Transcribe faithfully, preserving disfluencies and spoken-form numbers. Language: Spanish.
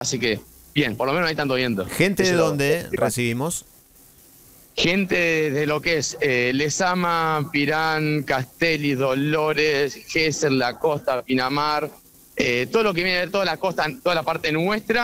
Así que, bien, por lo menos ahí están viendo. ¿Gente de dónde recibimos? Gente de lo que es eh, Lezama, Pirán, Castelli, Dolores, Gesell, La Costa, Pinamar, eh, todo lo que viene de toda la costa, toda la parte nuestra.